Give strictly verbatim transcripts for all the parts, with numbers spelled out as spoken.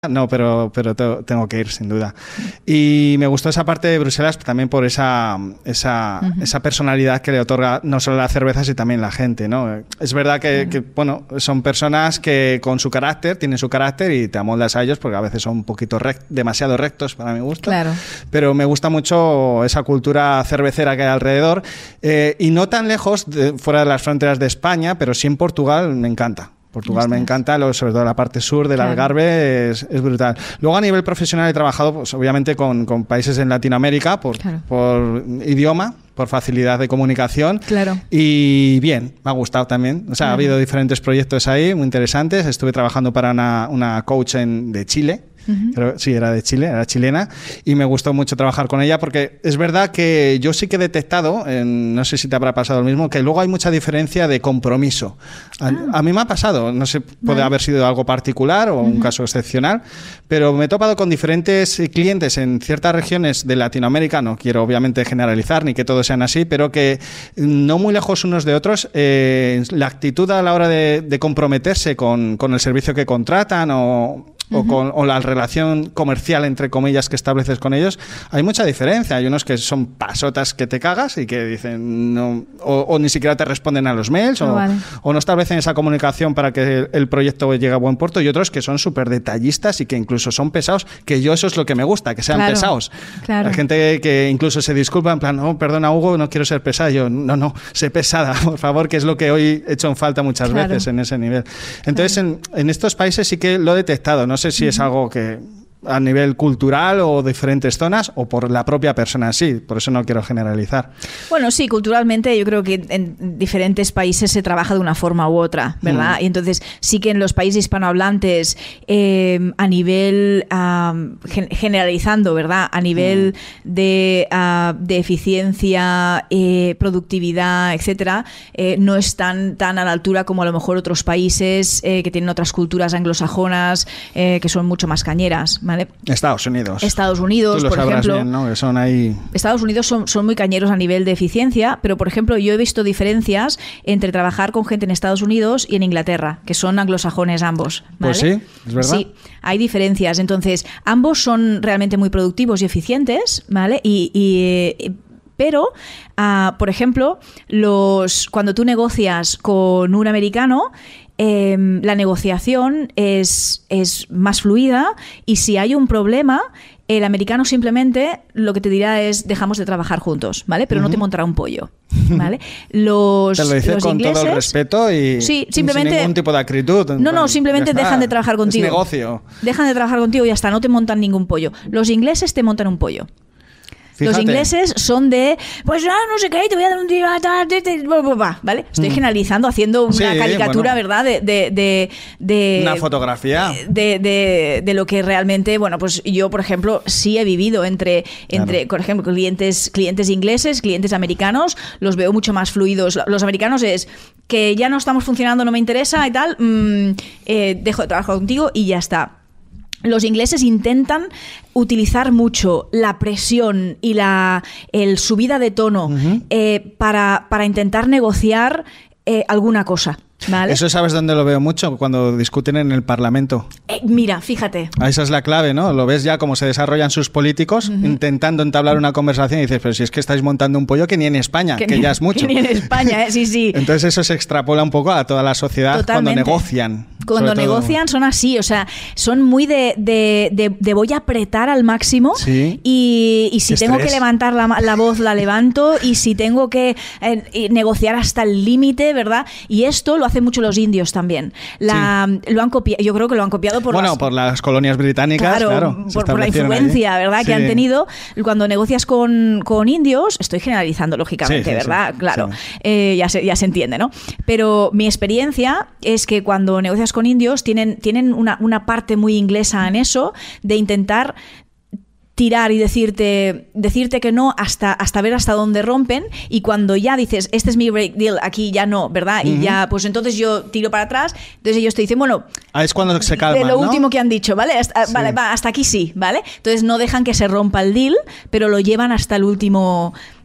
No, pero, pero te, tengo que ir, sin duda. Y me gustó esa parte de Bruselas también por esa, esa, uh-huh. esa personalidad que le otorga no solo la cerveza, sino también la gente, ¿no? Es verdad que, uh-huh. que bueno, son personas que con su carácter, tienen su carácter y te amoldas a ellos porque a veces son un poquito rect, demasiado rectos para mi gusto. Claro. Pero me gusta mucho esa cultura cervecera que hay alrededor. Eh, y no tan lejos, de, fuera de las fronteras de España, pero sí en Portugal me encanta. Portugal me encanta, lo, sobre todo la parte sur del claro. Algarve es, es brutal. Luego a nivel profesional he trabajado pues, obviamente con, con países en Latinoamérica por, claro. por idioma, por facilidad de comunicación. Claro. Y bien, me ha gustado también. O sea, claro. ha habido diferentes proyectos ahí muy interesantes. Estuve trabajando para una, una coach en, de Chile. Uh-huh. Creo, sí, era de Chile, era chilena y me gustó mucho trabajar con ella porque es verdad que yo sí que he detectado, en, no sé si te habrá pasado lo mismo, que luego hay mucha diferencia de compromiso. A, ah. a mí me ha pasado, no sé, puede vale. haber sido algo particular o uh-huh. un caso excepcional, pero me he topado con diferentes clientes en ciertas regiones de Latinoamérica, no quiero obviamente generalizar ni que todos sean así, pero que no muy lejos unos de otros, eh, la actitud a la hora de, de comprometerse con, con el servicio que contratan o... O, con, o la relación comercial, entre comillas, que estableces con ellos, hay mucha diferencia. Hay unos que son pasotas que te cagas y que dicen no, o, o ni siquiera te responden a los mails oh, o, vale. o no establecen esa comunicación para que el proyecto llegue a buen puerto, y otros que son súper detallistas y que incluso son pesados, que yo eso es lo que me gusta, que sean claro, pesados. Claro. Hay gente que incluso se disculpa en plan, no, perdona Hugo, no quiero ser pesada. Yo, no, no, sé pesada, por favor, que es lo que hoy he hecho en falta muchas claro. veces en ese nivel. Entonces, claro. en, en estos países sí que lo he detectado, no No sé si es algo que a nivel cultural o diferentes zonas o por la propia persona en sí, por eso no quiero generalizar. Bueno, sí, culturalmente yo creo que en diferentes países se trabaja de una forma u otra, ¿verdad? Mm. Y entonces sí que en los países hispanohablantes eh, a nivel, um, generalizando, ¿verdad? A nivel mm. de, uh, de eficiencia, eh, productividad, etcétera, eh, no están tan a la altura como a lo mejor otros países eh, que tienen otras culturas anglosajonas eh, que son mucho más cañeras, ¿vale? Estados Unidos. Estados Unidos, Tú lo por sabrás ejemplo. Bien, ¿no? Que son ahí... Estados Unidos son, son muy cañeros a nivel de eficiencia, pero por ejemplo yo he visto diferencias entre trabajar con gente en Estados Unidos y en Inglaterra, que son anglosajones ambos, ¿vale? Pues sí, es verdad. Sí, hay diferencias. Entonces, ambos son realmente muy productivos y eficientes, ¿vale? Y... y pero, uh, por ejemplo, los cuando tú negocias con un americano, eh, la negociación es, es más fluida, y si hay un problema, el americano simplemente lo que te dirá es dejamos de trabajar juntos, ¿vale? Pero uh-huh. no te montará un pollo, ¿vale? Los, te lo dice los con ingleses, todo el respeto y sí, simplemente, sin ningún tipo de acritud. No, no, simplemente dejan de trabajar contigo. Es negocio. Dejan de trabajar contigo y ya está, no te montan ningún pollo. Los ingleses te montan un pollo. Fíjate. Los ingleses son de, pues ah, no sé qué, te voy a dar un tiro, ¿vale? Estoy mm. generalizando, haciendo una sí, caricatura, bueno. ¿verdad? De, de, de, de una fotografía. De, de, de lo que realmente, bueno, pues yo, por ejemplo, sí he vivido entre, entre claro. por ejemplo, clientes, clientes ingleses, clientes americanos, los veo mucho más fluidos. Los americanos es que ya no estamos funcionando, no me interesa y tal, mmm, eh, dejo de trabajar contigo y ya está. Los ingleses intentan utilizar mucho la presión y la el subida de tono uh-huh. eh, para, para intentar negociar eh, alguna cosa. ¿Vale? Eso sabes dónde lo veo mucho, cuando discuten en el Parlamento. Eh, mira, fíjate. Esa es la clave, ¿no? Lo ves ya cómo se desarrollan sus políticos uh-huh. intentando entablar una conversación y dices, pero si es que estáis montando un pollo que ni en España, que, que ni, ya es mucho. Que ni en España, ¿eh? Sí, sí. Entonces eso se extrapola un poco a toda la sociedad. Totalmente. Cuando negocian. Cuando negocian son así, o sea, son muy de, de, de, de voy a apretar al máximo sí. y, y si tengo que levantar la, la voz la levanto, y si tengo que eh, negociar hasta el límite, ¿verdad? Y esto lo hacen mucho los indios también. La, sí. Lo han copiado, yo creo que lo han copiado por bueno, las, por las colonias británicas, claro, claro por, por la influencia, allí. ¿verdad? Sí. Que han tenido. Cuando negocias con, con indios, estoy generalizando lógicamente, sí, sí, ¿verdad? Sí, claro, sí. Eh, ya se, ya se entiende, ¿no? Pero mi experiencia es que cuando negocias con indios tienen, tienen una, una parte muy inglesa en eso, de intentar tirar y decirte decirte que no hasta, hasta ver hasta dónde rompen, y cuando ya dices, este es mi break deal, aquí ya no, ¿verdad? Uh-huh. Y ya, pues entonces yo tiro para atrás, entonces ellos te dicen, bueno... Ah, es cuando se calman, de lo ¿no? último que han dicho, ¿vale? Hasta, sí. vale, va, hasta aquí sí, ¿vale? Entonces no dejan que se rompa el deal, pero lo llevan hasta el último...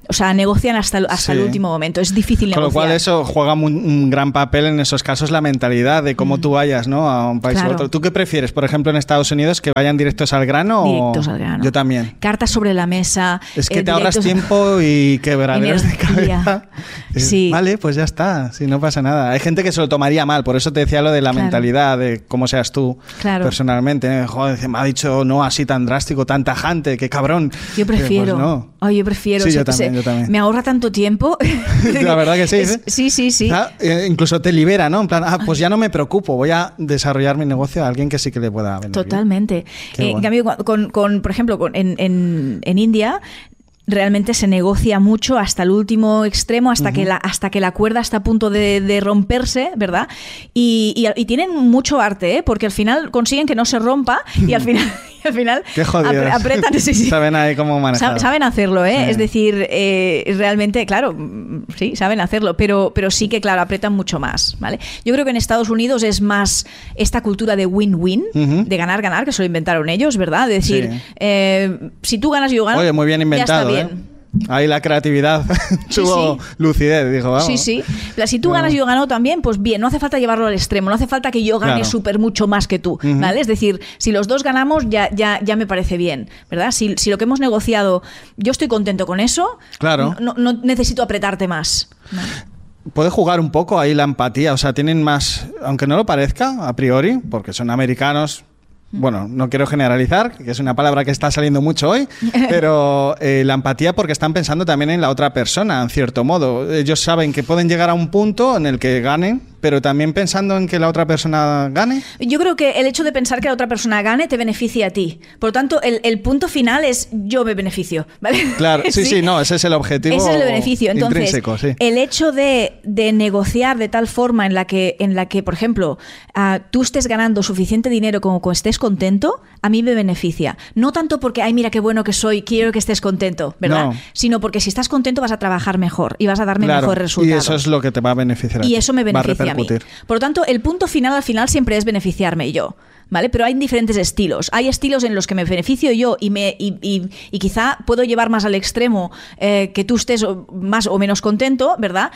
O sea, negocian hasta, hasta sí. el último momento. Es difícil negociar. Con lo cual eso juega un, un gran papel en esos casos, la mentalidad de cómo mm. tú vayas, ¿no? A un país claro. u otro. ¿Tú qué prefieres, por ejemplo, en Estados Unidos, que vayan directos al grano? Directos o... al grano. Yo también. Cartas sobre la mesa. Es que eh, te ahorras tiempo y quebraderos de cabeza. Sí. Vale, pues ya está. Si no pasa nada. Hay gente que se lo tomaría mal. Por eso te decía lo de la claro. mentalidad, de cómo seas tú claro. personalmente. Joder, me ha dicho no así tan drástico, tan tajante, qué cabrón. Yo prefiero. Pues no. Oh, yo prefiero. Sí, se, yo también, se, yo también. Me ahorra tanto tiempo. La verdad que sí. Es, ¿eh? Sí, sí, sí. Ah, eh, incluso te libera, ¿no? En plan, ah, pues ya no me preocupo, voy a desarrollar mi negocio a alguien que sí que le pueda venir. Totalmente. Eh, bueno. En cambio, con, con, por ejemplo, con, en, en, en India, realmente se negocia mucho hasta el último extremo, hasta, uh-huh. que, la, hasta que la cuerda está a punto de, de romperse, ¿verdad? Y, y, y tienen mucho arte, ¿eh? Porque al final consiguen que no se rompa y al final... al final ap- apretan sí, sí. saben ahí cómo manejarlo. Saben hacerlo, ¿eh? Sí. Es decir, eh, realmente, claro, sí, saben hacerlo, pero, pero sí que, claro, apretan mucho más, ¿vale? Yo creo que en Estados Unidos es más esta cultura de win-win, uh-huh. de ganar-ganar, que se lo inventaron ellos, ¿verdad? De decir, sí. eh, si tú ganas, yo gano. Oye, muy bien inventado, ya está bien. ¿eh? Ahí la creatividad tuvo sí, sí. lucidez, dijo, vamos. Sí, sí. Pero si tú ganas y yo gano también, pues bien, no hace falta llevarlo al extremo, no hace falta que yo gane claro. súper mucho más que tú, uh-huh. ¿vale? Es decir, si los dos ganamos, ya, ya, ya me parece bien, ¿verdad? Si, si lo que hemos negociado, yo estoy contento con eso, claro. no, no necesito apretarte más. ¿Vale? Puede jugar un poco ahí la empatía, o sea, tienen más, aunque no lo parezca a priori, porque son americanos. Bueno, no quiero generalizar, que es una palabra que está saliendo mucho hoy, pero eh, la empatía porque están pensando también en la otra persona, en cierto modo. Ellos saben que pueden llegar a un punto en el que ganen, pero también pensando en que la otra persona gane. Yo creo que el hecho de pensar que la otra persona gane te beneficia a ti. Por lo tanto, el, el punto final es yo me beneficio, ¿vale? Claro, sí, sí, sí, no, ese es el objetivo ese es el beneficio. Entonces, intrínseco, sí. El hecho de, de negociar de tal forma en la que, en la que por ejemplo, uh, tú estés ganando suficiente dinero como que estés contento, a mí me beneficia. No tanto porque, ay, mira qué bueno que soy, quiero que estés contento, ¿verdad? No. Sino porque si estás contento vas a trabajar mejor y vas a darme claro, mejores resultados. Y eso es lo que te va a beneficiar a y ti. eso me beneficia a, a mí. Por lo tanto, el punto final al final siempre es beneficiarme yo. ¿Vale? Pero hay diferentes estilos. Hay estilos en los que me beneficio yo y, me, y, y, y quizá puedo llevar más al extremo eh, que tú estés más o menos contento, ¿verdad?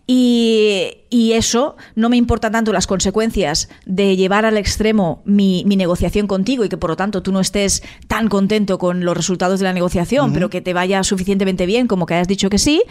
Y, y eso no me importa tanto las consecuencias de llevar al extremo mi, mi negociación contigo y que por lo tanto tú no estés tan contento con los resultados de la negociación, uh-huh. pero que te vaya suficientemente bien como que hayas dicho que sí.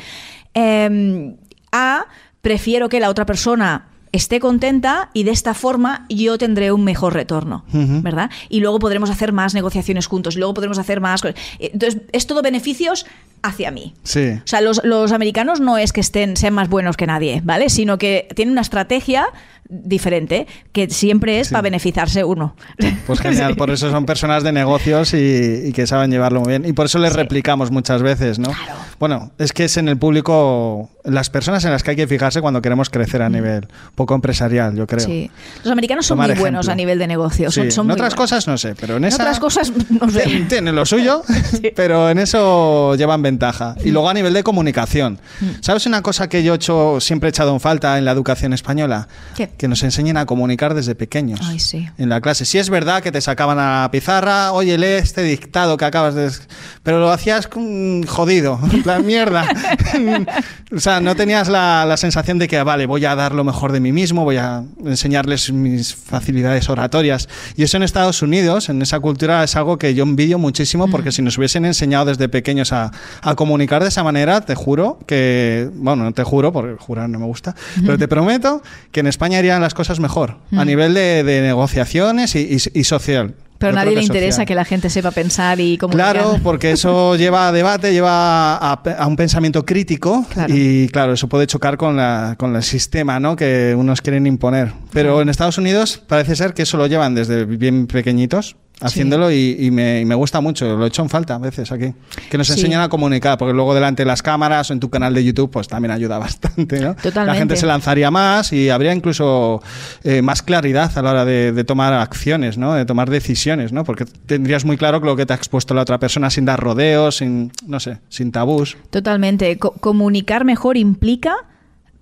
Eh, a, prefiero que la otra persona esté contenta y de esta forma yo tendré un mejor retorno, uh-huh. ¿verdad? Y luego podremos hacer más negociaciones juntos y luego podremos hacer más cosas. Entonces, es todo beneficios hacia mí. Sí. O sea, los, los americanos no es que estén, sean más buenos que nadie, ¿vale? Sino que tienen una estrategia diferente que siempre es sí. para beneficiarse uno. Pues genial, sí. Por eso son personas de negocios y, y que saben llevarlo muy bien. Y por eso les sí. replicamos muchas veces, ¿no? Claro. Bueno, es que es en el público, las personas en las que hay que fijarse cuando queremos crecer a mm. nivel poco empresarial, yo creo. Sí. Los americanos son Tomar muy buenos ejemplo. A nivel de negocio. Son, sí. son en muy otras buenos. Cosas no sé, pero en, en esa... otras cosas no sé. Tienen lo suyo, sí. pero en eso llevan ventaja. Y luego a nivel de comunicación. Mm. ¿Sabes una cosa que yo he hecho, siempre he echado en falta en la educación española? ¿Qué? Que nos enseñen a comunicar desde pequeños. Ay, sí. En la clase. Si es verdad que te sacaban a la pizarra, oye, lee este dictado que acabas de... Pero lo hacías jodido, en plan mierda. O sea, no tenías la, la sensación de que, vale, voy a dar lo mejor de mí mismo, voy a enseñarles mis facilidades oratorias. Y eso en Estados Unidos, en esa cultura, es algo que yo envidio muchísimo, porque mm. si nos hubiesen enseñado desde pequeños a, a comunicar de esa manera, te juro que... Bueno, no te juro, porque jurar no me gusta, mm. pero te prometo que en España irían las cosas mejor, mm. a nivel de, de negociaciones y, y, y social. Pero a nadie le social. interesa que la gente sepa pensar y comunicar. Claro, porque eso lleva a debate, lleva a, a un pensamiento crítico claro. y claro, eso puede chocar con, la, con el sistema, ¿no?, que unos quieren imponer. Pero claro. en Estados Unidos parece ser que eso lo llevan desde bien pequeñitos, haciéndolo sí. y, y, me, y me gusta mucho, lo he hecho en falta a veces aquí, que nos sí. enseñan a comunicar, porque luego delante de las cámaras o en tu canal de YouTube pues también ayuda bastante, ¿no? Totalmente. La gente se lanzaría más y habría incluso eh, más claridad a la hora de, de tomar acciones, ¿no?, de tomar decisiones, ¿no?, porque tendrías muy claro lo que te ha expuesto la otra persona sin dar rodeos, sin, no sé, sin tabús. Totalmente. Co- comunicar mejor implica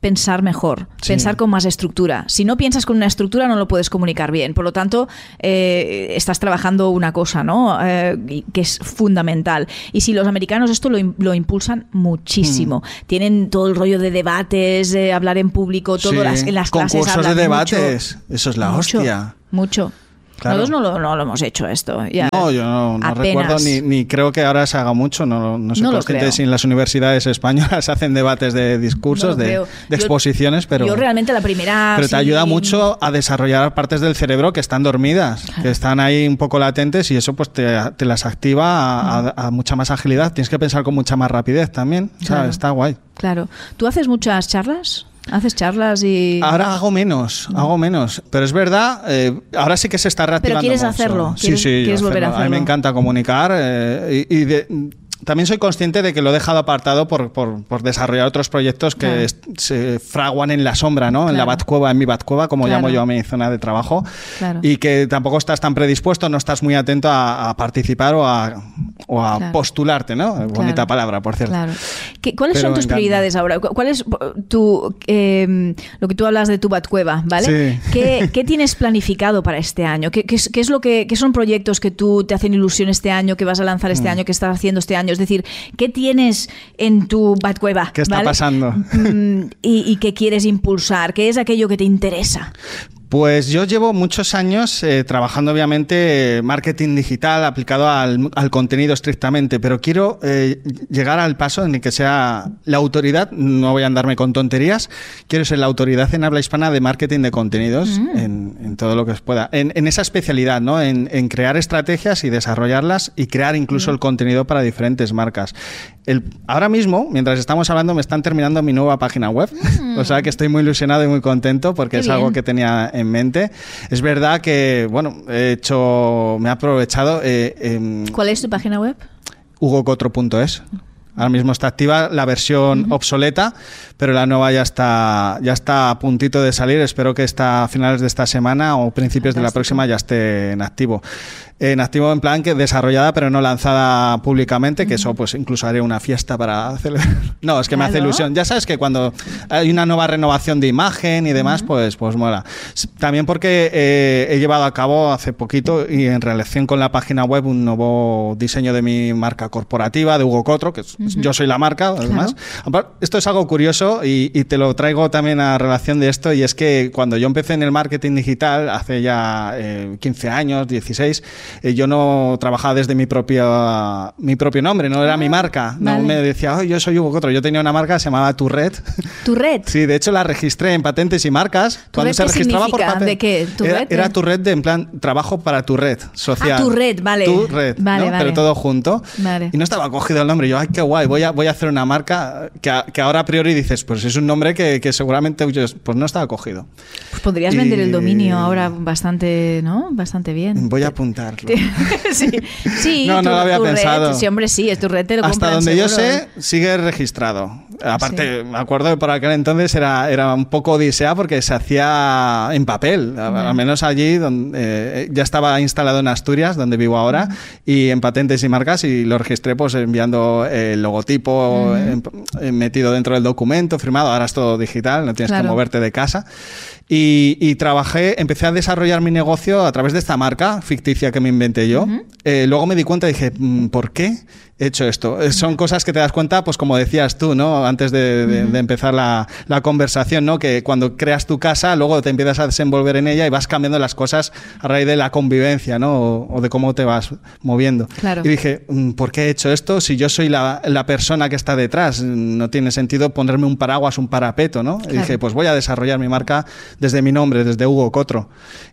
pensar mejor, Sí. pensar con más estructura. Si no piensas con una estructura no lo puedes comunicar bien. Por lo tanto, eh, estás trabajando una cosa, ¿no? Eh, que es fundamental. Y si los americanos esto lo, lo impulsan muchísimo. Mm. Tienen todo el rollo de debates, de hablar en público, todo Sí. las, en las clases Concursos hablan de debates. mucho. Eso es la Mucho, hostia. Mucho. Claro. Nosotros no lo, no lo hemos hecho esto. Ya. No, yo no, no recuerdo ni, ni creo que ahora se haga mucho. No, no soy No lo consciente creo. si en las universidades españolas hacen debates de discursos, No lo de, creo. de Yo- exposiciones, pero... Yo realmente la primera... Pero te sí, ayuda mucho a desarrollar partes del cerebro que están dormidas, Claro. que están ahí un poco latentes y eso pues te, te las activa a, a- a mucha más agilidad. Tienes que pensar con mucha más rapidez también. O sea, Claro. está guay. Claro. ¿Tú haces muchas charlas? ¿Haces charlas y...? Ahora hago menos, hago menos. Pero es verdad, eh, ahora sí que se está reactivando Pero quieres mucho. hacerlo, Sí, quieres- sí, quieres yo volver a A mí me hacerlo. encanta comunicar eh, y, y de- también soy consciente de que lo he dejado apartado por, por, por desarrollar otros proyectos que Claro. est- se fraguan en la sombra, ¿no? En la Claro. Batcueva, en mi Batcueva, como Claro. llamo yo a mi zona de trabajo. Claro. Y que tampoco estás tan predispuesto, no estás muy atento a, a participar o a, o a Claro. postularte, ¿no? Bonita Claro. palabra, por cierto. Claro. ¿Qué- ¿Cuáles Pero son me tus encanta. prioridades ahora? ¿Cu- ¿Cuál es tu, eh, lo que tú hablas de tu Batcueva, ¿vale? Sí. ¿Qué, qué tienes planificado para este año? ¿Qué, qué es, qué es lo que qué son proyectos que tú te hacen ilusión este año, que vas a lanzar este Mm. año, que estás haciendo este año? Es decir, ¿qué tienes en tu Batcueva? ¿Qué está ¿vale? pasando? Mm, y, y que quieres impulsar. ¿Qué es aquello que te interesa? Pues yo llevo muchos años eh, trabajando, obviamente, eh, marketing digital aplicado al, al contenido estrictamente, pero quiero eh, llegar al paso en el que sea la autoridad, no voy a andarme con tonterías, quiero ser la autoridad en habla hispana de marketing de contenidos Mm. en, en todo lo que pueda, en, en esa especialidad, ¿no? En, en crear estrategias y desarrollarlas y crear incluso el contenido para diferentes marcas. El, ahora mismo, mientras estamos hablando, me están terminando mi nueva página web, o sea que estoy muy ilusionado y muy contento porque Qué es bien. algo que tenía en mente. Es verdad que, bueno, he hecho, me he aprovechado eh, en ¿Cuál es tu página web? hugo cotro punto es. Ahora mismo está activa la versión uh-huh. obsoleta, pero la nueva ya está, ya está a puntito de salir. Espero que esta, a finales de esta semana o principios Fantástico. de la próxima ya esté en activo. En activo en plan que desarrollada pero no lanzada públicamente, que uh-huh. eso pues incluso haré una fiesta para celebrar. No, es que claro. me hace ilusión. Ya sabes que cuando hay una nueva renovación de imagen y demás, uh-huh. pues, pues mola. También porque eh, he llevado a cabo hace poquito y en relación con la página web un nuevo diseño de mi marca corporativa, de Hugo Cotro, que es, uh-huh. yo soy la marca, además. Claro. Esto es algo curioso y, y te lo traigo también a relación de esto, y es que cuando yo empecé en el marketing digital, hace ya eh, quince años, dieciséis, Eh, yo no trabajaba desde mi propio, mi propio nombre, no era ah, mi marca. No vale. me decía, oh, yo soy Hugo Cotro. Yo tenía una marca que se llamaba Turret. ¿Turret? Sí, de hecho la registré en patentes y marcas. Cuando se registraba por papel. ¿De qué? Era, era Turret de, en plan, trabajo para tu red social. Ah, Turret, vale. Turret, vale, ¿no? vale. Pero todo junto. Vale. Y no estaba cogido el nombre. Yo, ay, qué guay, voy a, voy a hacer una marca que, a, que ahora a priori dices, pues es un nombre que, que seguramente pues no estaba cogido. Pues podrías y... vender el dominio ahora bastante, ¿no? Bastante bien. Voy a apuntarlo. sí, sí, no, tu, no lo había tu pensado. Red, sí, hombre, sí, es tu red, te lo Hasta donde seguro. yo sé, sigue registrado. Aparte, sí. me acuerdo que por aquel entonces era, era un poco odisea porque se hacía en papel, uh-huh. al menos allí donde eh, ya estaba instalado en Asturias, donde vivo ahora, uh-huh. y en patentes y marcas, y lo registré pues enviando el logotipo uh-huh. en, en, metido dentro del documento, firmado. Ahora es todo digital, no tienes claro. que moverte de casa. Y, y trabajé, empecé a desarrollar mi negocio a través de esta marca ficticia que me inventé yo. Uh-huh. Eh, luego me di cuenta y dije, ¿por qué he hecho esto? Uh-huh. Son cosas que te das cuenta, pues como decías tú, ¿no? Antes de, de, uh-huh. de empezar la, la conversación, ¿no? Que cuando creas tu casa, luego te empiezas a desenvolver en ella y vas cambiando las cosas a raíz de la convivencia, ¿no? O, o de cómo te vas moviendo. Claro. Y dije, ¿por qué he hecho esto? Si yo soy la, la persona que está detrás, no tiene sentido ponerme un paraguas, un parapeto, ¿no? Claro. Y dije, pues voy a desarrollar mi marca desde mi nombre, desde Hugo Cotro.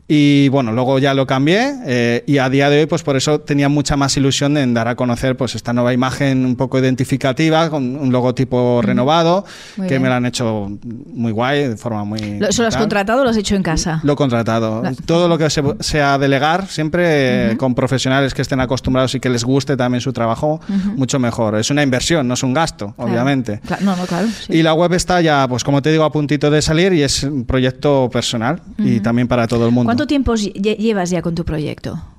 Y bueno, luego ya lo cambié eh, y a día de hoy, pues por eso tenía mucha más ilusión en dar a conocer pues esta nueva imagen un poco identificativa, con un logotipo mm. renovado, muy que bien. me lo han hecho muy guay, de forma muy... ¿Eso lo has contratado o lo has hecho en casa? Lo he contratado. La... Todo lo que se, sea delegar, siempre uh-huh. con profesionales que estén acostumbrados y que les guste también su trabajo, uh-huh. mucho mejor. Es una inversión, no es un gasto, claro. obviamente. Claro. No, no, claro. Sí. Y la web está ya, pues como te digo, a puntito de salir y es un proyecto personal uh-huh. y también para todo el mundo. ¿Cuánto tiempo llevas ya con tu proyecto?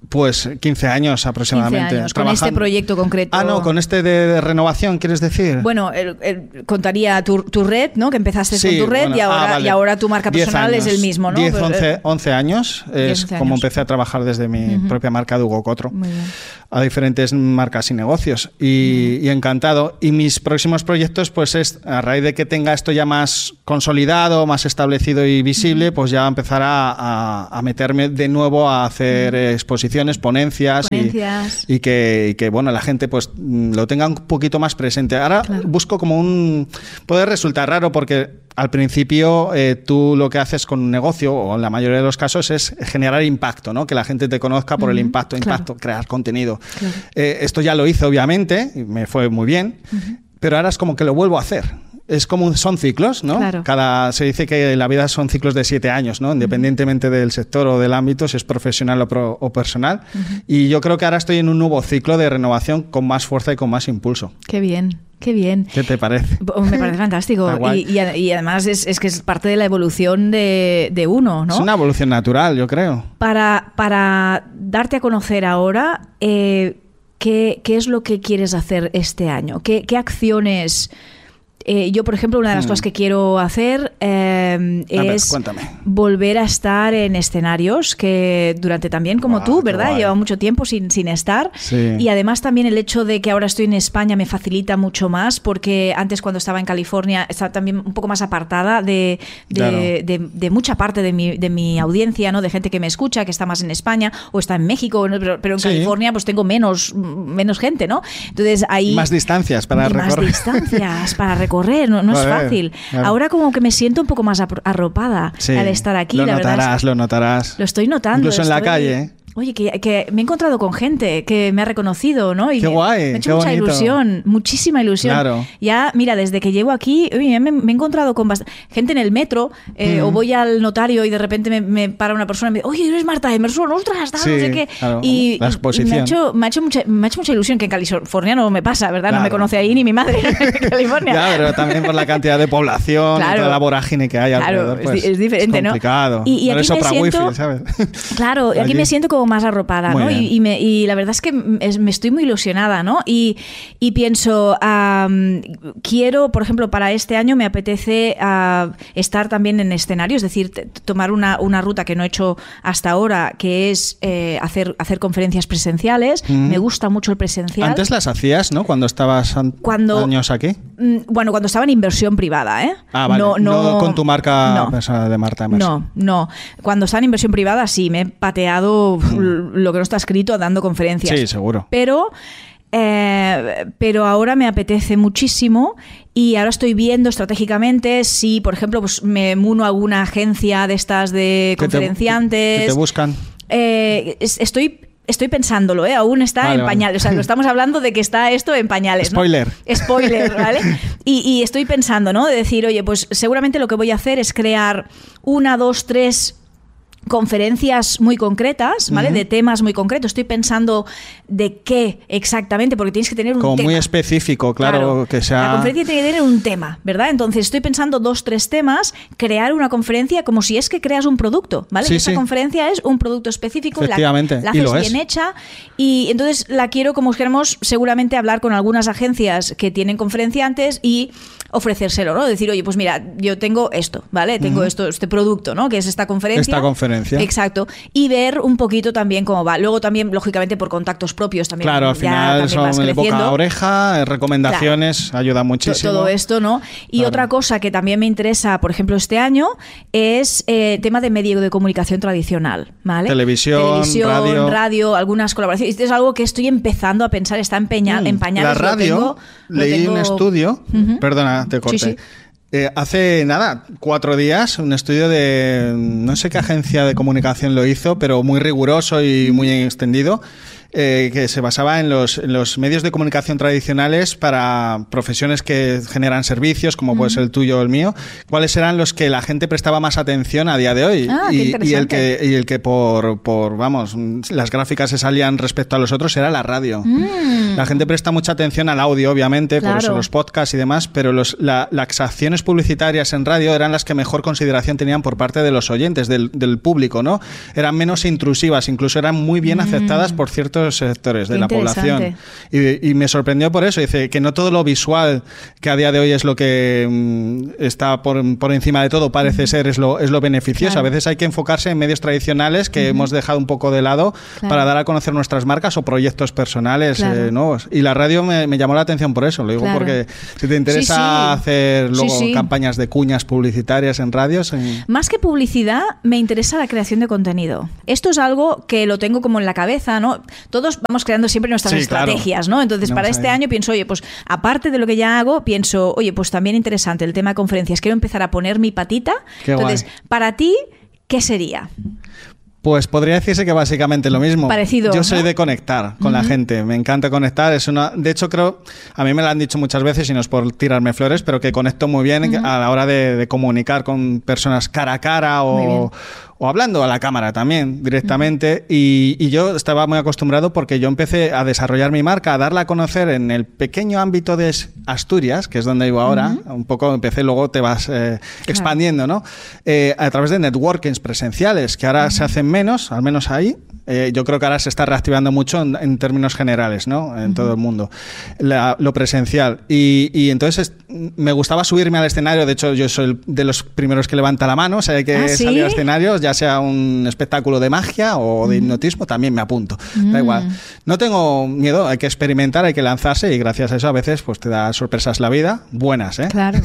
Pues quince años aproximadamente. quince años, con este proyecto concreto. Ah, no, con este de, de renovación, ¿quieres decir? Bueno, el, el, contaría tu, tu red, ¿no? Que empezaste sí, con tu red bueno, y, ahora, ah, vale. y ahora tu marca personal años, es el mismo, ¿no? diez, once, once años es once como años. empecé a trabajar desde mi uh-huh. propia marca de Hugo Cotro. Muy bien. A diferentes marcas y negocios. Y, uh-huh. y encantado. Y mis próximos proyectos, pues es a raíz de que tenga esto ya más consolidado, más establecido y visible, uh-huh. pues ya empezar a, a, a meterme de nuevo a hacer uh-huh. exposiciones, ponencias, ponencias. Y, y, que, y que bueno, la gente pues lo tenga un poquito más presente. Ahora claro. busco como un... Puede resultar raro porque al principio eh, tú lo que haces con un negocio, o en la mayoría de los casos, es generar impacto, ¿no? Que la gente te conozca por uh-huh. el impacto, impacto, claro. crear contenido. Claro. Eh, esto ya lo hice, obviamente, y me fue muy bien, uh-huh. pero ahora es como que lo vuelvo a hacer. Es como son ciclos, ¿no? Claro. Cada, se dice que la vida son ciclos de siete años, ¿no? Independientemente uh-huh. del sector o del ámbito, si es profesional o, pro, o personal. Uh-huh. Y yo creo que ahora estoy en un nuevo ciclo de renovación con más fuerza y con más impulso. Qué bien. Qué bien. ¿Qué te parece? Me parece fantástico. Y, y, y además es, es que es parte de la evolución de, de uno, ¿no? Es una evolución natural, yo creo. Para, para darte a conocer ahora, eh, ¿qué, ¿qué es lo que quieres hacer este año? ¿Qué, qué acciones... Eh, yo, por ejemplo, una de las hmm. cosas que quiero hacer eh, es ver, volver a estar en escenarios que durante también, como wow, tú, ¿verdad? Lleva mucho tiempo sin, sin estar. Sí. Y además también el hecho de que ahora estoy en España me facilita mucho más porque antes cuando estaba en California estaba también un poco más apartada de, de, claro. de, de, de mucha parte de mi, de mi audiencia, ¿no? De gente que me escucha, que está más en España o está en México, ¿no? pero, pero en sí. California pues tengo menos, menos gente, ¿no? Entonces ahí... Más distancias para recorrer. Más distancias para recorrer. Correr, no, no es fácil. Claro. Ahora como que me siento un poco más arropada sí, al estar aquí. Lo la notarás, verdad es que lo notarás. Lo estoy notando. Incluso en estoy... la calle, ¿eh? Oye, que, que me he encontrado con gente que me ha reconocido, ¿no? Y qué me, guay, me ha hecho qué mucha bonito. ilusión, muchísima ilusión. Claro. Ya, mira, desde que llego aquí, oye, me, me he encontrado con bast- gente en el metro, eh, mm. o voy al notario y de repente me, me para una persona y me dice, oye, eres Marta Emerson, ostras, tal, sí, no sé qué. Claro, y, la exposición. y me, ha hecho, me, ha hecho mucha, me ha hecho mucha ilusión, que en California no me pasa, ¿verdad? Claro. No me conoce ahí ni mi madre en California. Ya, pero también por la cantidad de población, claro. y toda la vorágine que hay claro, alrededor, pues, es, es diferente, es complicado. ¿no? Y, y no aquí eres me otra siento, wifi, ¿sabes? Claro, y aquí me siento como más arropada, Muy ¿no? Y, y, me, y la verdad es que me estoy muy ilusionada, ¿no? Y, y pienso, um, quiero, por ejemplo, para este año me apetece uh, estar también en escenario, es decir, t- tomar una, una ruta que no he hecho hasta ahora, que es eh, hacer, hacer conferencias presenciales. Mm. Me gusta mucho el presencial. Antes las hacías, ¿no? Cuando estabas an- cuando, años aquí. Bueno, cuando estaba en inversión privada, ¿eh? Ah, vale. No, no, no con tu marca no, personal de Marta Emerson. No, no. Cuando estaba en inversión privada, sí, me he pateado mm. lo que no está escrito dando conferencias. Sí, seguro. Pero... Eh, pero ahora me apetece muchísimo y ahora estoy viendo estratégicamente si, por ejemplo, pues me uno a alguna agencia de estas de ¿Qué conferenciantes. Te, ¿Qué te buscan? Eh, estoy... Estoy pensándolo, ¿eh? Aún está vale, en pañales. O sea, lo estamos hablando de que está esto en pañales, ¿no? Spoiler. Spoiler, ¿vale? Y, y estoy pensando, ¿no? De decir, oye, pues seguramente lo que voy a hacer es crear una, dos, tres... conferencias muy concretas, ¿vale? Uh-huh. De temas muy concretos. Estoy pensando de qué exactamente, porque tienes que tener un como tema. Muy específico, claro, claro, que sea... La conferencia tiene que tener un tema, ¿verdad? Entonces estoy pensando dos, tres temas, crear una conferencia como si es que creas un producto, ¿vale? Sí, Esta sí. conferencia es un producto específico, efectivamente, la, la y haces lo bien es. hecha y entonces la quiero, como queremos, seguramente hablar con algunas agencias que tienen conferenciantes y ofrecérselo, ¿no? Decir, oye, pues mira, yo tengo esto, ¿vale? Tengo uh-huh. esto, este producto, ¿no? Que es esta conferencia. Esta conferencia. Exacto. Y ver un poquito también cómo va. Luego también, lógicamente, por contactos propios también. Claro, al final son boca a oreja, recomendaciones, claro. ayuda muchísimo. Todo esto, ¿no? Y claro. otra cosa que también me interesa, por ejemplo, este año, es eh, tema de medio de comunicación tradicional, ¿vale? Televisión, Televisión radio. radio, algunas colaboraciones. Esto es algo que estoy empezando a pensar, está en, peña, mm. en pañales. La radio, lo tengo, leí lo tengo... un estudio, uh-huh. perdona, te corté. Sí, sí. Eh, hace nada, cuatro días, un estudio de no sé qué agencia de comunicación lo hizo, pero muy riguroso y muy extendido, eh, que se basaba en los, en los medios de comunicación tradicionales para profesiones que generan servicios, como uh-huh. puede ser el tuyo o el mío. ¿Cuáles eran los que la gente prestaba más atención a día de hoy? Ah, y, y el que, y el que por, por, vamos, las gráficas se salían respecto a los otros era la radio. Mm. La gente presta mucha atención al audio, obviamente, claro. por eso los podcasts y demás, pero los, la, las acciones publicitarias en radio eran las que mejor consideración tenían por parte de los oyentes, del, del público, ¿no? Eran menos intrusivas, incluso eran muy bien aceptadas mm. por ciertos sectores de la población. Y, y me sorprendió por eso, dice que no todo lo visual, que a día de hoy es lo que mm, está por, por encima de todo, parece mm. ser, es lo, es lo beneficioso. Claro. A veces hay que enfocarse en medios tradicionales que mm. hemos dejado un poco de lado claro. para dar a conocer nuestras marcas o proyectos personales claro. eh, nuevos. Y la radio me, me llamó la atención por eso, lo digo claro. porque si te interesa sí, sí. hacer luego sí, sí. campañas de cuñas publicitarias en radios... En... Más que publicidad, me interesa la creación de contenido. Esto es algo que lo tengo como en la cabeza, ¿no? Todos vamos creando siempre nuestras sí, estrategias, claro. ¿no? Entonces, no, para este ahí. año pienso, oye, pues aparte de lo que ya hago, pienso, oye, pues también interesante el tema de conferencias. Quiero empezar a poner mi patita. Qué Entonces, guay. Para ti, ¿qué sería? Pues podría decirse que básicamente lo mismo. Parecido. Yo soy ¿no? de conectar con uh-huh. la gente. Me encanta conectar. Es una, de hecho, creo, a mí me lo han dicho muchas veces, y no es por tirarme flores, pero que conecto muy bien uh-huh. a la hora de, de comunicar con personas cara a cara o, o hablando a la cámara también directamente. Uh-huh. Y, y yo estaba muy acostumbrado porque yo empecé a desarrollar mi marca, a darla a conocer en el pequeño ámbito de Asturias, que es donde vivo ahora. Uh-huh. Un poco empecé, luego te vas eh, expandiendo, ¿no? Eh, a través de networkings presenciales, que ahora uh-huh. se hacen menos, al menos ahí. Eh, yo creo que ahora se está reactivando mucho en, en términos generales, ¿no? En uh-huh. todo el mundo. La, lo presencial. Y, y entonces me gustaba subirme al escenario. De hecho, yo soy de los primeros que levanta la mano. O sea, hay que ¿Ah, sí? salir al escenario, ya sea un espectáculo de magia o de uh-huh. hipnotismo, también me apunto. Uh-huh. Da igual. No tengo miedo, hay que experimentar, hay que lanzarse, y gracias a eso a veces pues te da sorpresas la vida. Buenas, ¿eh? Claro.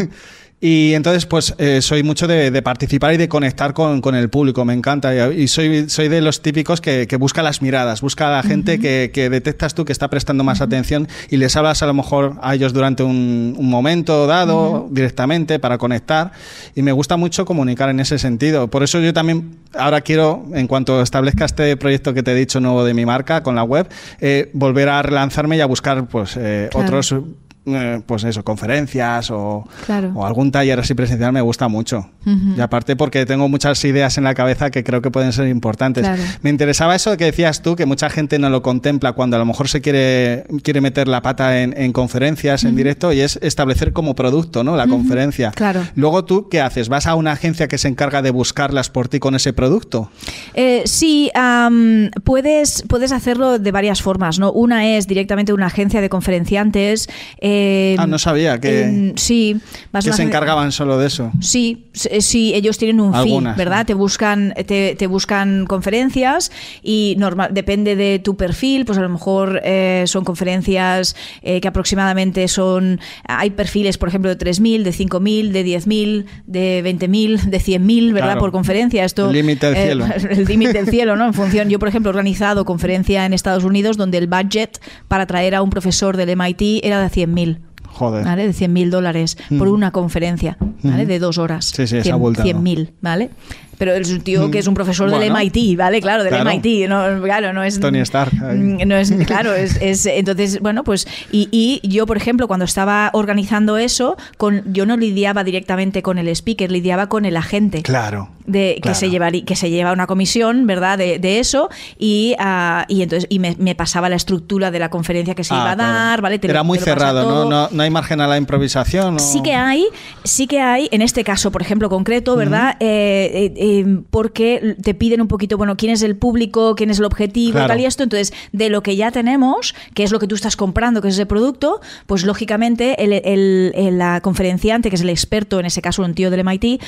Y entonces, pues, eh, soy mucho de, de participar y de conectar con, con el público, me encanta. Y soy, soy de los típicos que, que busca las miradas, busca a la gente uh-huh. que, que detectas tú que está prestando más uh-huh. atención, y les hablas a lo mejor a ellos durante un, un momento dado, uh-huh. directamente, para conectar. Y me gusta mucho comunicar en ese sentido. Por eso yo también ahora quiero, en cuanto establezca este proyecto que te he dicho nuevo de mi marca con la web, eh, volver a relanzarme y a buscar pues eh, claro. otros... pues eso, conferencias o, claro. o algún taller así presencial me gusta mucho. Uh-huh. Y aparte porque tengo muchas ideas en la cabeza que creo que pueden ser importantes. Claro. Me interesaba eso que decías tú, que mucha gente no lo contempla cuando a lo mejor se quiere, quiere meter la pata en, en conferencias, uh-huh. en directo, y es establecer como producto, ¿no? La uh-huh. conferencia. Claro. Luego, ¿tú qué haces? ¿Vas a una agencia que se encarga de buscarlas por ti con ese producto? Eh, sí, um, puedes, puedes hacerlo de varias formas, ¿no? Una es directamente una agencia de conferenciantes. Eh, Eh, ah, no sabía que, eh, sí, que se encargaban solo de eso. Sí, sí, ellos tienen un Algunas, fee, ¿verdad? ¿no? Te buscan, te, te buscan conferencias y normal, depende de tu perfil, pues a lo mejor eh, son conferencias eh, que aproximadamente son, hay perfiles, por ejemplo, de tres mil, de cinco mil, de diez mil, de veinte mil, de cien mil, ¿verdad? Claro. Por conferencia. Esto, el límite del eh, cielo. El límite del cielo, ¿no? En función, yo por ejemplo he organizado conferencia en Estados Unidos donde el budget para traer a un profesor del M I T era de cien mil. Joder. ¿Vale? De cien mil dólares mm. por una conferencia, ¿vale? De dos horas. Sí, sí, esa vuelta. cien mil, ¿vale? Pero es un tío que es un profesor bueno, del M I T, ¿vale? Claro, del claro. M I T. No, claro, no es... Tony Stark. Ahí. No es, claro, es, es... Entonces, bueno, pues... Y, y yo, por ejemplo, cuando estaba organizando eso, con, yo no lidiaba directamente con el speaker, lidiaba con el agente. Claro. De, claro. Que, se llevaría, que se lleva una comisión, ¿verdad? De, de eso. Y, uh, y entonces y me, me pasaba la estructura de la conferencia que se ah, iba a dar, claro. ¿vale? Te Era lo, muy cerrado, ¿no? ¿no? No hay margen a la improvisación. ¿O? Sí que hay, sí que hay, en este caso, por ejemplo, concreto, ¿verdad? Uh-huh. eh, eh, eh, porque te piden un poquito, bueno, quién es el público, quién es el objetivo, claro. tal y esto. Entonces, de lo que ya tenemos, que es lo que tú estás comprando, que es ese producto, pues lógicamente el, el, el la conferenciante, que es el experto, en ese caso un tío del M I T,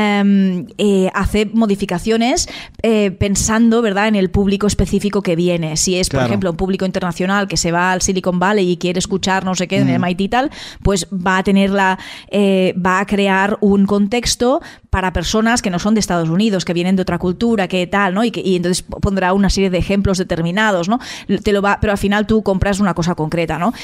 eh, eh, hace modificaciones eh, pensando, ¿verdad?, en el público específico que viene. Si es, por claro. ejemplo, un público internacional que se va al Silicon Valley y quiere escuchar no sé qué mm. en el M I T y tal, pues va a tener la, eh, va a crear un contexto para personas que no son de Estados Estados Unidos, que vienen de otra cultura, que tal, ¿no? Y, que, y entonces pondrá una serie de ejemplos determinados, ¿no? Te lo va, pero al final tú compras una cosa concreta, ¿no?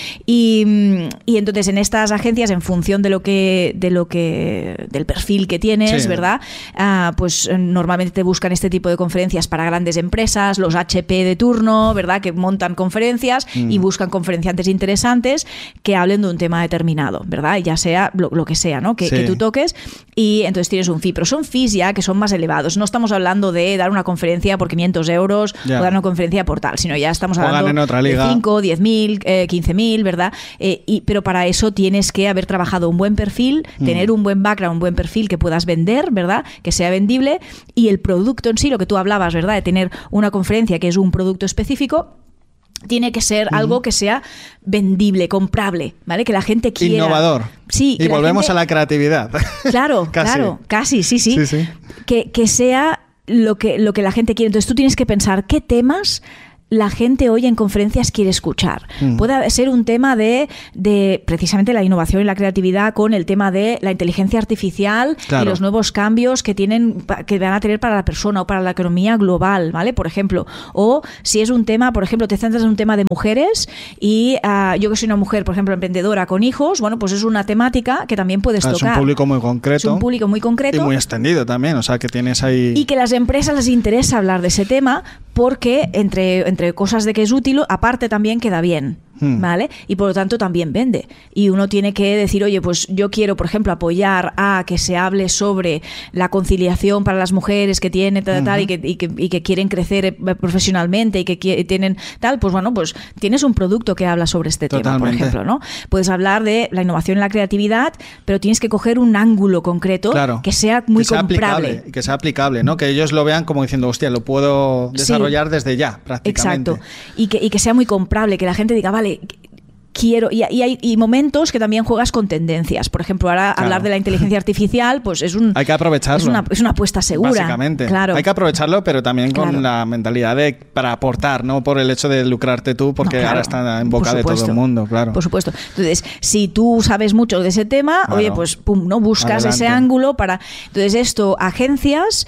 Y, y entonces en estas agencias, en función de lo que, de lo que, del perfil que tienes, sí. ¿verdad? Uh, pues normalmente te buscan este tipo de conferencias para grandes empresas, los H P de turno, ¿verdad? Que montan conferencias mm. y buscan conferenciantes interesantes que hablen de un tema determinado, ¿verdad? Ya sea lo, lo que sea, ¿no? Que, sí. que tú toques, y entonces tienes un fee, pero son fees ya que son más elevados. No estamos hablando de dar una conferencia por quinientos euros ya. o dar una conferencia por tal, sino ya estamos hablando en otra liga. de cinco, diez mil, eh, quince mil, ¿verdad? Eh, y, pero para eso tienes que haber trabajado un buen perfil, mm. tener un buen background, un buen perfil que puedas vender, ¿verdad? Que sea vendible, y el producto en sí, lo que tú hablabas, ¿verdad? De tener una conferencia que es un producto específico, tiene que ser uh-huh. algo que sea vendible, comprable, ¿vale? Que la gente quiera. Innovador. Sí. Y volvemos gente... a la creatividad. Claro, casi. claro, casi, sí, sí. sí, sí. Que, que sea lo que, lo que la gente quiere. Entonces tú tienes que pensar qué temas la gente hoy en conferencias quiere escuchar. Mm. Puede ser un tema de, de precisamente la innovación y la creatividad con el tema de la inteligencia artificial claro. y los nuevos cambios que tienen, que van a tener para la persona o para la economía global, ¿vale? Por ejemplo. O si es un tema, por ejemplo, te centras en un tema de mujeres y uh, yo que soy una mujer, por ejemplo, emprendedora con hijos, bueno, pues es una temática que también puedes claro, tocar. Es un público muy concreto. Es un público muy concreto. Y muy extendido también, o sea, que tienes ahí... Y que a las empresas les interesa hablar de ese tema porque entre, entre cosas de que es útil, aparte también queda bien, ¿vale? Y por lo tanto también vende. Y uno tiene que decir, oye, pues yo quiero, por ejemplo, apoyar a que se hable sobre la conciliación para las mujeres que tienen tal, uh-huh. tal y, que, y, que, y que quieren crecer profesionalmente y que quieren, tienen tal, pues bueno, pues tienes un producto que habla sobre este Totalmente. tema, por ejemplo, ¿no? Puedes hablar de la innovación y la creatividad, pero tienes que coger un ángulo concreto claro. que sea muy que sea comprable. Aplicable, que sea aplicable, ¿no? Que ellos lo vean como diciendo, hostia, lo puedo desarrollar sí. desde ya, prácticamente. Exacto. Y que, y que sea muy comprable, que la gente diga, vale, quiero, y, y hay y momentos que también juegas con tendencias. Por ejemplo, ahora claro. hablar de la inteligencia artificial, pues es un hay que aprovecharlo. Es una, es una apuesta segura. Básicamente. Claro. Hay que aprovecharlo, pero también con claro. la mentalidad de para aportar, no por el hecho de lucrarte tú, porque no, claro. ahora está en boca de todo el mundo, claro. Por supuesto. Entonces, si tú sabes mucho de ese tema, claro. oye, pues pum, no buscas Adelante. ese ángulo para. Entonces, esto, agencias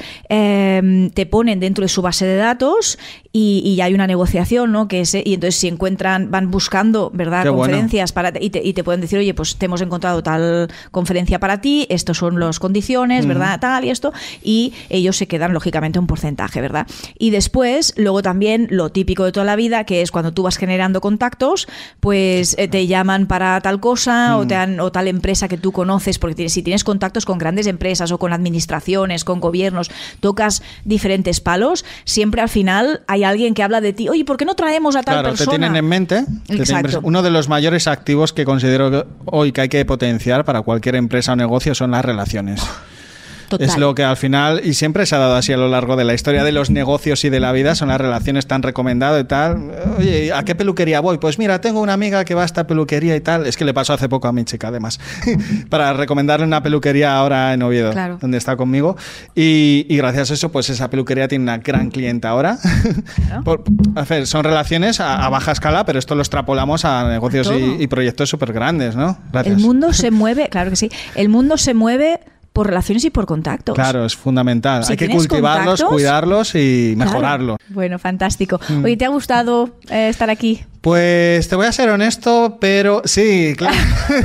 eh, te ponen dentro de su base de datos y, y hay una negociación, ¿no? Que es, y entonces si encuentran, van buscando, ¿verdad? Qué conferencias bueno. para y te, y te pueden decir, oye, pues te hemos encontrado tal conferencia para ti, estos son las condiciones, uh-huh. ¿verdad? Tal y esto, y ellos se quedan lógicamente un porcentaje, ¿verdad? Y después, luego también lo típico de toda la vida, que es cuando tú vas generando contactos, pues eh, te llaman para tal cosa uh-huh. o, te han, o tal empresa que tú conoces, porque tienes, si tienes contactos con grandes empresas o con administraciones, con gobiernos, tocas diferentes palos, siempre al final hay alguien que habla de ti, oye, ¿por qué no traemos a tal claro, persona? Te tienen en mente. Exacto. Uno de los mayores activos que considero hoy que hay que potenciar para cualquier empresa o negocio son las relaciones. Total. Es lo que al final, y siempre se ha dado así a lo largo de la historia de los negocios y de la vida, son las relaciones tan recomendadas y tal. Oye, ¿a qué peluquería voy? Pues mira, tengo una amiga que va a esta peluquería y tal. Es que le pasó hace poco a mi chica, además, para recomendarle una peluquería ahora en Oviedo, claro. donde está conmigo. Y, y gracias a eso, pues esa peluquería tiene una gran clienta ahora. Claro. Por, a ver, son relaciones a, a baja escala, pero esto lo extrapolamos a negocios y, y proyectos súper grandes, ¿no? Gracias. El mundo se mueve, claro que sí, el mundo se mueve por relaciones y por contactos. Claro, es fundamental. Si hay que cultivarlos, cuidarlos y mejorarlos. Claro. Bueno, fantástico. Mm. Oye, ¿te ha gustado eh, estar aquí? Pues te voy a ser honesto, pero sí, claro.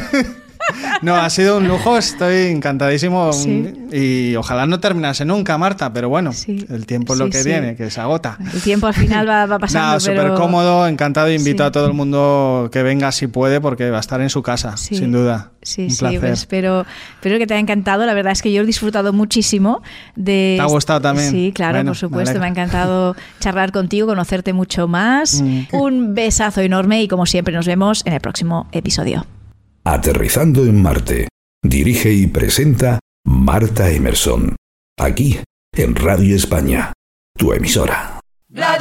No, ha sido un lujo, estoy encantadísimo sí. y ojalá no terminase nunca, Marta, pero bueno, sí. el tiempo es lo sí, que sí. viene, que se agota. El tiempo al final va, va pasando. Nada, pero... súper cómodo, encantado, invito sí. a todo el mundo que venga si puede, porque va a estar en su casa, sí. sin duda. Sí, un sí, placer. Pues espero, espero que te haya encantado. La verdad es que yo he disfrutado muchísimo de... ¿Te ha gustado también? Sí, claro, bueno, por supuesto. Me ha encantado charlar contigo, conocerte mucho más. Mm. Un besazo enorme y como siempre nos vemos en el próximo episodio. Aterrizando en Marte. Dirige y presenta Marta Emerson. Aquí, en Radio España, tu emisora.